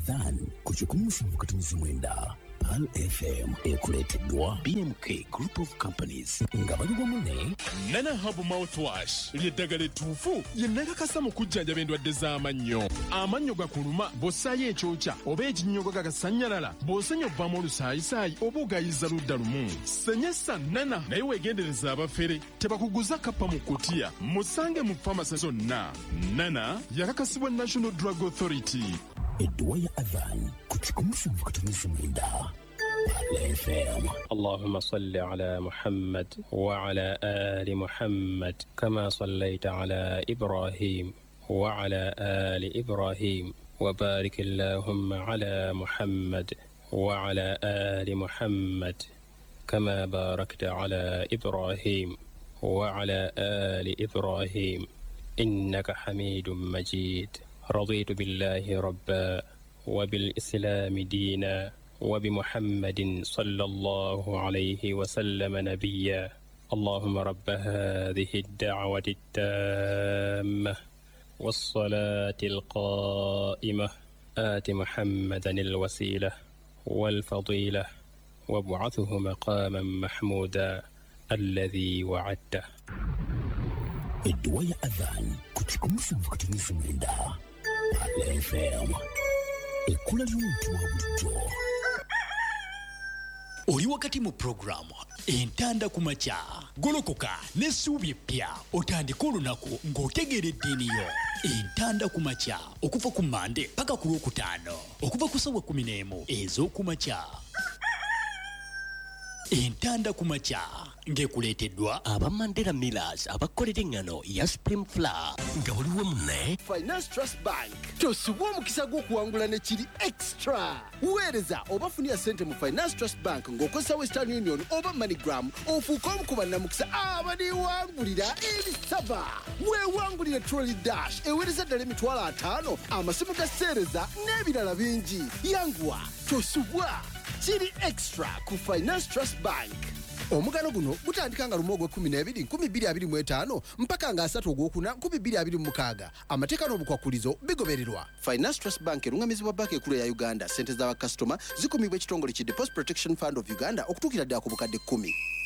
Adhan kuchikumusha mkatumizi mwenda Pal FM ekuleteddwa BMK Group of Companies nga bali wamunne Nana Hub Mouthwash lyeddagala ettuufu lye nakakasa mu kujjanjaba endwadde z'amannyo. Amannyo gakuluma bw'ossaayo ekyokya oba ekinnyogo gagasanyalala bw'osenya obbamu olusaayisaayi oba ogayiza ludda lumu. Senyesa Nana naye weegendereza abafere tebakuguza kappa mu kkutiya musange mu famasi zonna. Nana yakakasibwa National Drug Authority. edduwa ya Adhan kuchikumusha mkatumizi mwenda Pal FM. اللهم صل على محمد وعلى آل محمد كما صليت على إبراهيم وعلى آل إبراهيم وبارك اللهم على محمد وعلى آل محمد كما باركت على إبراهيم وعلى آل إبراهيم إنك حميد مجيد. رضيت بالله ربا وبالإسلام دينا وبمحمد صلى الله عليه وسلم نبيا. اللهم رب هذه الدعوة التامة والصلاة القائمة آت محمدا الوسيلة والفضيلة وابعثه مقاما محمودا الذي وعدته. edduwa ya Adhan kuchikumusha mkatumizi mwenda Pal FM. Ekula ly'omuntu wa bulijjo. Oli wakati mu programu entanda ku makya golokoka n'essuubi eppya otandika olunaku ng'otegeeredde eniyo. Entanda ku makya okuva ku Mande paka ku Lwokutaano okuva ku ssaawa 11 ez'oku makya. Entanda ku makya ng'ekuleeteddwa aba Mandela Millers abakolera engano ya Supreme Flour nga waliwo munne Finance Trust Bank tosubwa omukisa gw'okuwangula ne kiri extra. Weereza oba funira ssente mu Finance Trust Bank ng'okozesa Western Union oba MoneyGram ofuuka omu ku bannamukisa abaliwangulira ebisaba. Weewangulire Trolley Dash eweereza ddala $50,000 amasimu ga sseereza n'ebirala bingi. Yanguwa tosubwa kiri extra ku Finance Trust Bank. Omugano guno gutandika nga Lumo ogw'E12 2025 mpaka nga 3 Ogwokuna 2026. Amateeka n'obukwakulizo bigobererwa. Finance Trust Bank erungamizibwa banka ekulu ya Uganda. Ssente z'abakasitoma zikumibwa ekitongole ki Deposit Protection Fund of Uganda okutuukira ddala ku bukadde 10.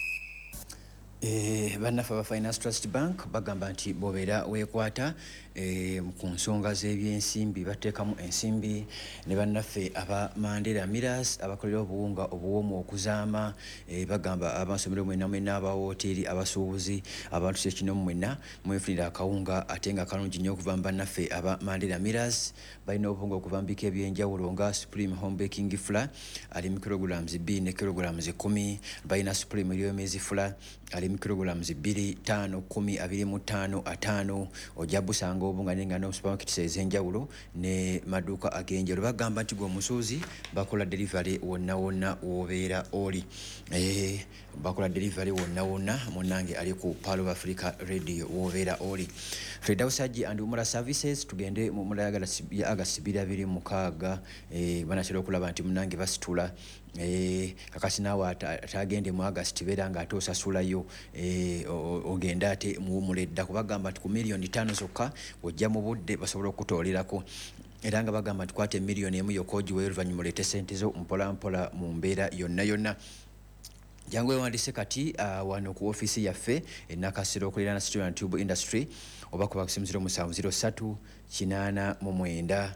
Bannaffe aba Finance Trust Bank bagamba nti bw'obeera weekwata ku nsonga z'ebyensimbi bateekamu ensimbi ne bannaffe aba Mandela Millers abakolera obuwunga obuwoomu okuzaama bagamba amasomero mwenna aba wooteri abasuubuzi abantu kyekino mwenna mwefunira akawunga ate nga kalungi nnyo okuva mu bannaffe aba Mandela Millers. Balina obuwunga okuva mu bika ebyenjawulo nga Supreme Home Baking Flour ali mu kilograms 2 ne kilograms 10. Balina Supreme Lyomezi Flour ali mu kilograms 2, 5, 10, 25, 5. Ojja busanga obunga n'engano supermarkets ez'enjawulo ne maduuka ag'enjawulo. Bagamba nti gwe omusuuzi bakola delivery wonna wonna w'obeera oli. Bakola delivery wonna wonna munnange ali ku Pearl of Africa Radio w'obeera oli. Firdaus Haji and Umrah Services tugende mu mula ya August 2026 banatera okulaba nti munnange basitula kakasi naawe atagende mu August beera nga ate osasulayo ogenda ate muwumuledda kubagamba nti ku $5,000,000 zokka ojja mu budde basobola okutoolerako. Era nga bagamba nti kwate $1,000,000 yokka ogiweyo oluvannyuma oleete ssente zo mpolampola mu mbeera yonna yonna. Jangu wewandise kati wano ku office yaffe Nakasero okuliraana Steel and Tube Industry oba kuba kusimu 0703 889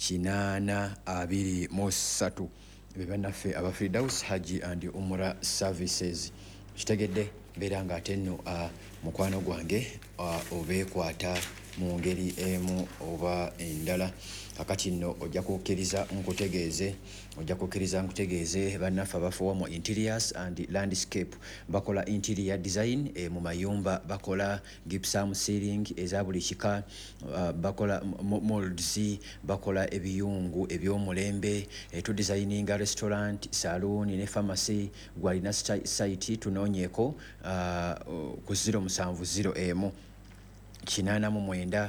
823 bannaffe aba Firdaus Haji and Umrah Services. Kitegedde mbeera nga ate nno mukwano gwange obeekwata mu ngeri emu oba endala. Kakati nno ojja kukkiriza nkutegeeze bannaffe abafuwa mu interiors and landscape bakola interior design mu mayumba bakola gypsum ceiling eza buli kika bakola molds bakola ebiyungu eby'omulembe tudesigninga restaurant saloon ne pharmacy gwalina site tunoonyeeko ku 070 889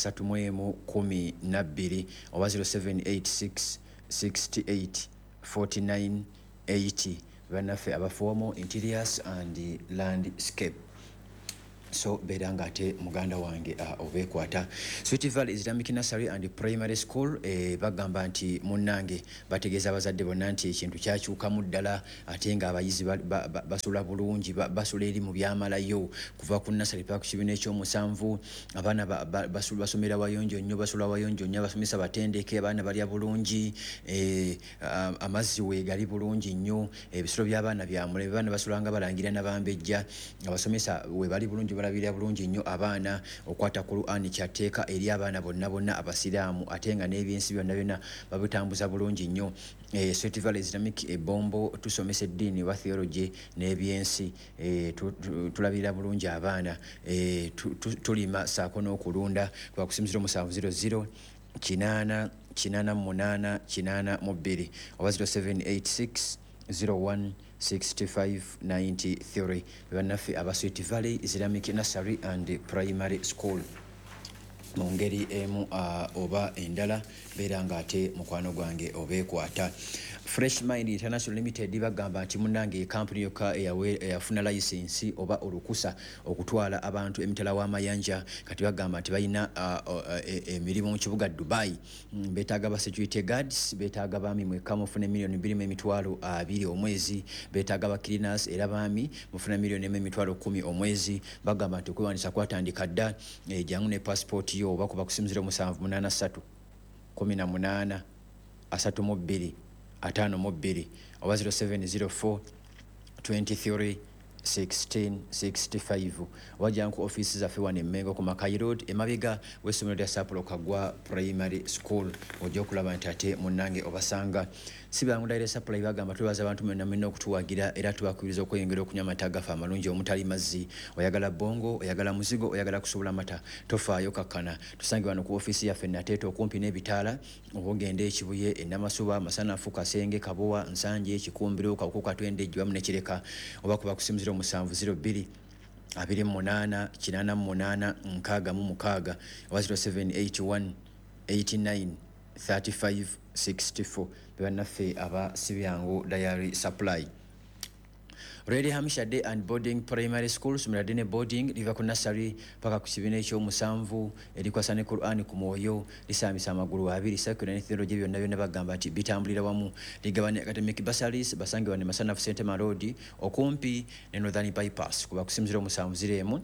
312 oba 0786 68 49 80 bannaffe abafuwamo interiors and landscape. so beera ng'ate muganda wange obeekwata. Sweet Valley Islamic Nursery and Primary School bagamba nti munnange bategeeza abazadde bonna nti ekintu kyakyukamu ddala ate ng'abayizi basula bulungi basula eri mu byamalayo kuva ku nursery paka ku kibiina ekyomusanvu. Abaana basomera wayonjo nnyo, basula wayonjo nnyo, abasomesa batendeke, abaana balya bulungi, amazzi weegali bulungi nnyo, ebisulo by'abaana byamule, abaana basulanga balangira nabambejja, abasomesa weebali bulungi balabira bulungi nnyo abaana. Okwata Qur'an kyateeka eri abaana bonna abasiraamu ate nga n'ebyensi byonna babitambuza bulungi nnyo. Sweet Valley Islamic Bombo tusomesa eddiini wa theology n'ebyensi, tulabira bulungi abaana, tulima saako n'okulunda. Kwa kusimiziro 700 888 882 oba 0786 01 6593 bannaffe aba Sweet Valley Islamic Nursery and Primary School. Mu ngeri emu oba endala beera ng'ate mukwano gwange obeekwata. Fresh Mind International Limited bagamba nti munnange kampuni yokka eyafuna layisensi oba olukusa okutwala abantu emitala w'amayanja kati bagamba nti balina emirimu mu kibuga Dubai. Beetaaga ba security guards, beetaaga baami mwekka mufuna $1,200,000 omwezi, beetaaga ba cleaners era baami mufuna $1,010,000 omwezi. Bagamba nti okwewandiisa kwatandika dda, jangu ne passport yo oba kuba kusimiziro 783 18 32 52 oba 0704 23 16 65 wajja ku office zaffe wano Mengo ku Makai Road emabega w'essomero lya Sapulo Kagwa Primary School. Ojja okulaba nti ate munnange obasanga si bangu ndaire supply bagamba tubaza abantu mwenna okutuwagira era tubakubiriza okweyongera okunywa amata gaffe amalungi omutali mazzi. Oyagala bongo, oyagala muzigo, oyagala kusobola mata, tofaayo kakkana. Tusange wano ku office yaffe Nateto okumpi n'ebitaala obugende Ekibuye, Enamasuba, Masanafu, Kasenge, Kabowa, Nsanje, Kikumbiro, Kakuka Twende, Jwamu ne Kireka. Oba kuba kusimuziro 702 28 88 66 oba 0781 89 35 64 bannaffe aba Sibyangu Diary Supply. Ready Hamisha Day and Boarding Primary School somera dene boarding liva ku nursery paka ku kibiina ekyomusanvu erikwasa ne Qur'an ku mwoyo lisambisa amagulu abiri sakura ne theology byonna bagamba nti bitambulira wamu ligabane academic bursaries basange wane Masanafu St. Road okumpi ne Northern Bypass kuba kusimiziro 701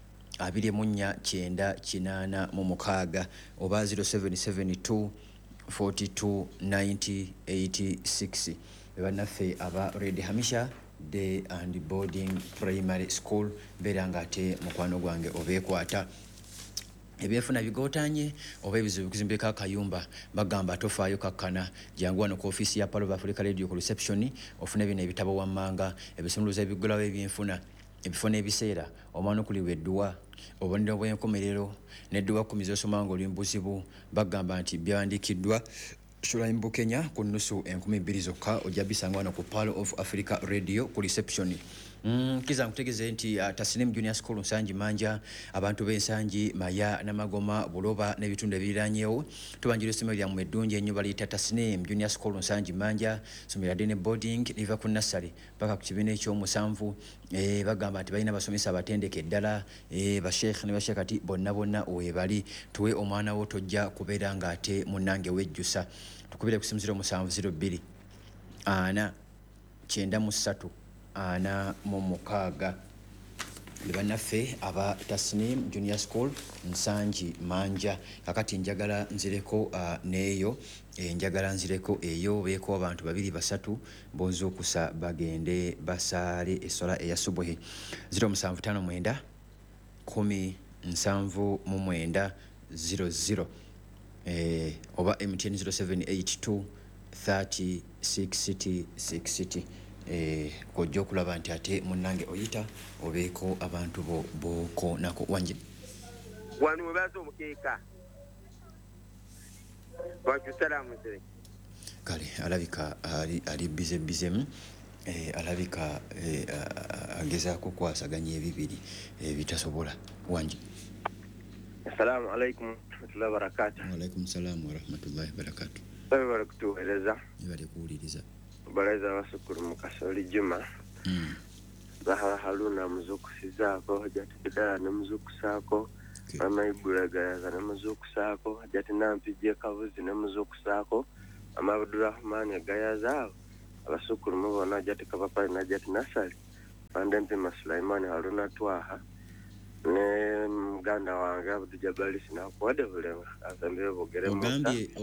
24 mu mukaaga oba 0772 42 90 86 bannaffe aba Ready Hamisha Day and Boarding Primary School beera ng'ate mukwano gwange obeekwata. Ebyefuna bigotanye oba ebizibu kuzimbeka akayumba bagamba tofaayo kakkana jangu wano ku office ya Palo of Africa Radio ku reception ofune bino ebitabo wammanga ebisumuluza ebigulawo ebyenfuna ebifuna ebiseera omwana okuliwa edduwa obonero bw'enkomerero n'edduwa ku mizosoma ng'olimbuzibu bagamba nti byawandiikiddwa Shulaim Bukenya ku nnusu 12 zokka ojja bisanga wano ku Palo of Africa Radio ku reception. Kiza nkutegeze nti Tasnim Junior School Nsanji Manja abantu b'ensanji Maya Namagoma Buloba n'ebitundu ebiranyewo tubanjira essomero lya Mwedungi ennyo baliyita Tasnim Junior School Nsanji Manja somera dene boarding liva ku nursery paka ku kibiina ekyomusanvu. Bagamba nti balina basomesa abatendeke ddala basheikh ne bashekati bonna webali tuwe omwana wo tojja kubeera ng'ate munnange wejjusa. Tukubire kusimiziro 702 ana 93 ana mu mukaaga bannaffe aba Tasnim Junior School Nsanji Manja. Kakati njagala nzireko neeyo njagala nzireko eyo beeko abantu 2-3 bozookusa bagende basaale essola eya subuhi 0759 1079 00 oba MTN 0782 30 60 60 kojja okulaba nti ate munnange oyita obeeko abantu boko nako wanje wano webaza omukeeka wakyusalamu nzire kale alabika ali bizemu alabika agezaako kwasaganya ebibiri bitasobola wanje. Assalamu alaikum warahmatullahi wabarakatuh. Wa alaikum salam wa rahmatullahi wa barakatuh. Bari kutuweleza bali kuwuliriza baraza basukuru mu kasoli Juma Baha Haruna muzukusizaako jati bidala ne muzukusaako mama Ibula gayaza ne muzukusaako jati nampije kabuzi ne muzukusaako mama Abdurrahman gayaza abasukuru mubona jati kapapa na jati nasali pandempe Sulaiman Haruna Twaha ne muganda wange Abdul Jabali sinakwade bulenga azambe bogere